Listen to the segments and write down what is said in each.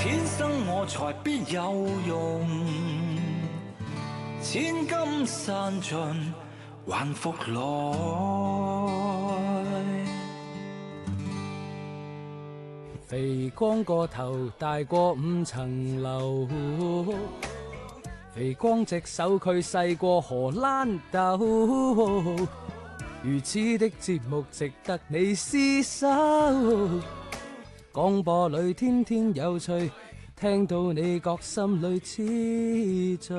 天生我材必有用，千金散盡還復來。 肥光個頭大過5層樓，肥光隻手佢細過荷蘭豆，如此的節目值得你廝守。廣播裏天天有趣，聽到你覺心裏痴醉。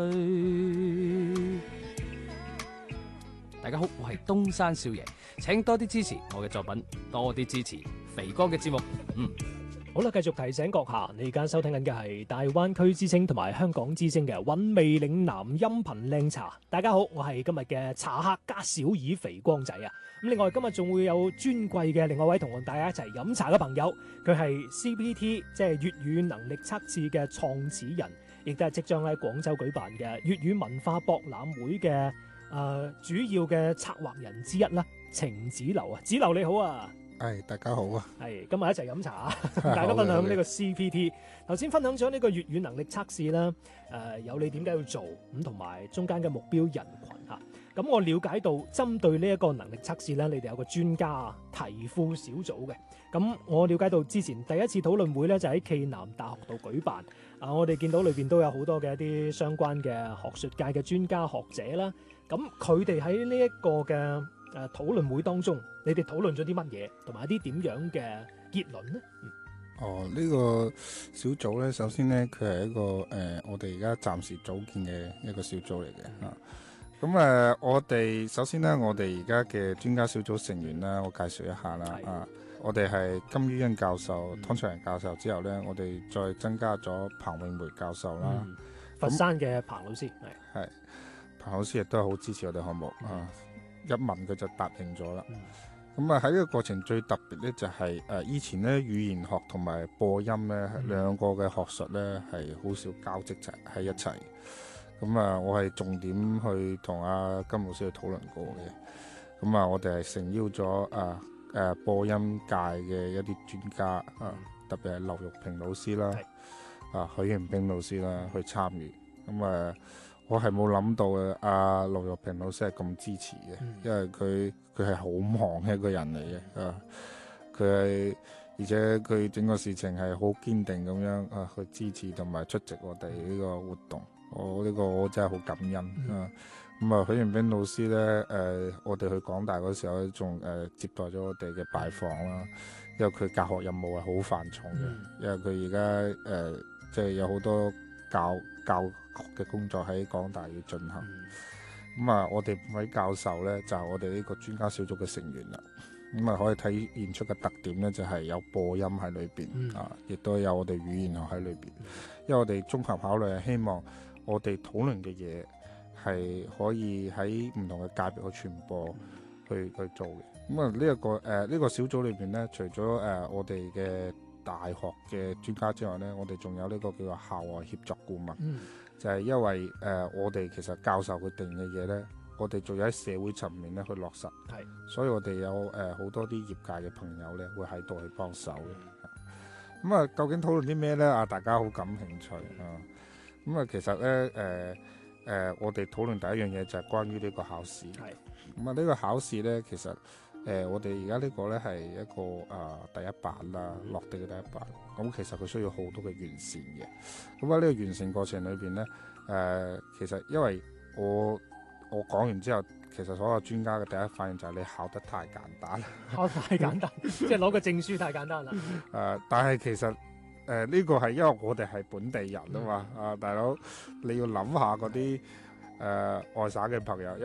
大家好，我係東山少爺，請多啲支持我嘅作品，多啲支持肥光嘅節目。 好啦，繼續提醒閣下，你而家收聽緊嘅係大灣區之聲同埋香港之聲嘅韻味嶺南音頻靚茶。大家好，我係今日嘅茶客加小耳肥光仔啊！咁另外今日仲會有尊貴嘅另外一位同大家一齊飲茶嘅朋友，佢係 CPT 即係粵語能力測試嘅創始人，亦都係即將喺廣州舉辦嘅粵語文化博覽會嘅主要嘅策劃人之一啦，程子流啊，子流你好啊！ 係，大家好啊！ 係，今日一齊飲茶，同大家分享呢個 CPT。頭先分享咗呢個粵語能力測試啦，有你點解要做咁，同埋中間嘅目標人群嚇。咁我了解到，針對呢一個能力測試咧，你哋有個專家題庫小組嘅。咁我了解到之前第一次討論會咧，就喺暨南大學度舉辦。我哋見到裏邊都有好多嘅一啲相關嘅學術界嘅專家學者啦。咁佢哋喺呢一個嘅討論會當中，你哋討論咗啲乜嘢，同埋一啲點樣嘅結論呢？ 呢個小組呢，首先呢，佢係一個我哋而家暫時組建嘅一個小組嚟嘅嚇。咁我哋首先呢，我哋而家嘅專家小組成員啦，我介紹一下啦。我哋係金于欣教授、湯卓仁教授之後呢，我哋再增加咗彭詠梅教授啦。 佛山嘅彭老師係彭老師亦都係好支持我哋項目啊！一問佢就答應咗啦。咁喺呢個過程最特別咧就係以前咧語言學同埋播音咧兩個嘅學術咧係好少交織喺一齊。咁我係重點去同阿金老師去討論過嘅。咁我哋係誠邀咗播音界嘅一啲專家特別係劉玉平老師啦，許迎彬老師啦去參與。咁我係冇諗到阿劉玉平老師係咁支持嘅，因為佢係好忙嘅一個人嚟嘅，佢係而且佢整個事情係好堅定咁樣去支持同埋出席我哋呢個活動，我真係好感恩咁許迎彬老師咧我哋去港大嗰時候咧仲接待咗我哋嘅拜訪啦，因為佢教學任務係好繁重嘅，因為佢而家即係有好多教學嘅工作喺港大要進行。我哋5位教授呢，就係我哋呢個專家小組嘅成員啦。可以體現出嘅特點呢，就係有播音喺裏邊亦都有我哋語言學喺裏邊。因為我哋綜合考慮係希望我哋討論嘅嘢係可以喺唔同嘅界別去傳播去做嘅。呢個小組裏邊呢，除咗我哋嘅大學嘅專家之外呢，我哋仲有呢個叫做校外協作顧問。就係因為我哋其實教授佢定嘅嘢呢，我哋仲有喺社會層面咧去落實，所以我哋有好多啲業界嘅朋友呢會喺度去幫手嘅。究竟討論啲咩呢？大家好感興趣其實呢，我哋討論第一樣嘢就係關於呢個考試。呢個考試呢，其實我哋而家呢個呢係一個第一版啦，落地嘅第一版。咁其實佢需要好多嘅完善嘅。咁呢個完善過程裏邊呢，其實因為我講完之後，其實所有專家嘅第一反應就係你考得太簡單， 考太簡單，即係攞個證書太簡單啦。 但係其實呢個係因為我哋係本地人啊嘛，大佬你要諗下嗰啲外省嘅朋友，因